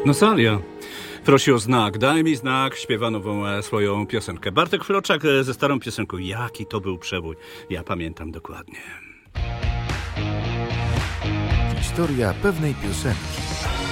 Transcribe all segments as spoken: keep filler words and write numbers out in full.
Nosalia prosi o znak. Daj mi znak, śpiewa nową e, swoją piosenkę. Bartek Floczak e, ze starą piosenką. Jaki to był przebój. Ja pamiętam dokładnie. Historia pewnej piosenki.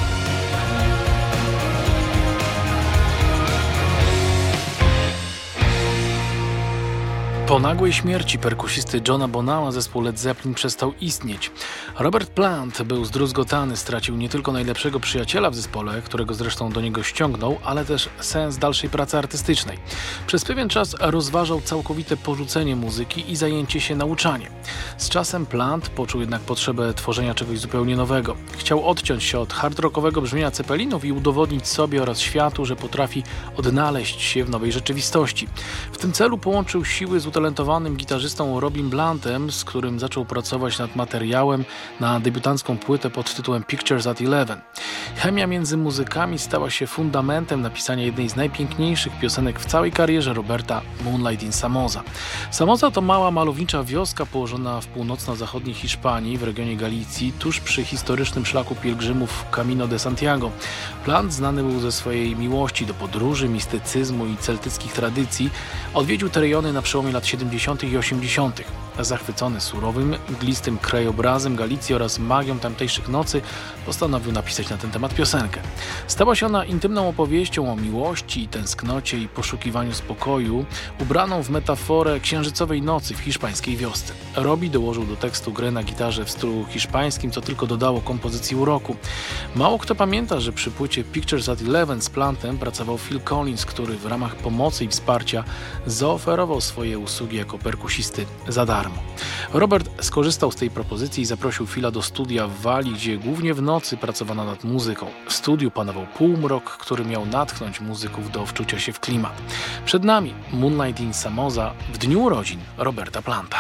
Po nagłej śmierci perkusisty Johna Bonama zespół Led Zeppelin przestał istnieć. Robert Plant był zdruzgotany, stracił nie tylko najlepszego przyjaciela w zespole, którego zresztą do niego ściągnął, ale też sens dalszej pracy artystycznej. Przez pewien czas rozważał całkowite porzucenie muzyki i zajęcie się nauczaniem. Z czasem Plant poczuł jednak potrzebę tworzenia czegoś zupełnie nowego. Chciał odciąć się od hard rockowego brzmienia Zeppelinów i udowodnić sobie oraz światu, że potrafi odnaleźć się w nowej rzeczywistości. W tym celu połączył siły z utalentowanym gitarzystą Robim Blantem, z którym zaczął pracować nad materiałem na debiutancką płytę pod tytułem Pictures at Eleven. Chemia między muzykami stała się fundamentem napisania jednej z najpiękniejszych piosenek w całej karierze Roberta, Moonlight in Samoza. Samoza to mała malownicza wioska położona w północno-zachodniej Hiszpanii, w regionie Galicji, tuż przy historycznym szlaku pielgrzymów Camino de Santiago. Plant znany był ze swojej miłości do podróży, mistycyzmu i celtyckich tradycji. Odwiedził te rejony na przełomie lat siedemdziesiątych i osiemdziesiątych. Zachwycony surowym, mglistym krajobrazem Galicji oraz magią tamtejszych nocy, postanowił napisać na ten temat piosenkę. Stała się ona intymną opowieścią o miłości, tęsknocie i poszukiwaniu spokoju, ubraną w metaforę księżycowej nocy w hiszpańskiej wiosce. Robbie dołożył do tekstu grę na gitarze w stylu hiszpańskim, co tylko dodało kompozycji uroku. Mało kto pamięta, że przy płycie Pictures at Eleven z Plantem pracował Phil Collins, który w ramach pomocy i wsparcia zaoferował swoje usługi jako perkusisty za darmo. Robert skorzystał z tej propozycji i zaprosił Phila do studia w Walii, gdzie głównie w nocy pracowano nad muzyką. W studiu panował półmrok, który miał natchnąć muzyków do wczucia się w klimat. Przed nami Moonlight in Samoza w dniu urodzin Roberta Planta.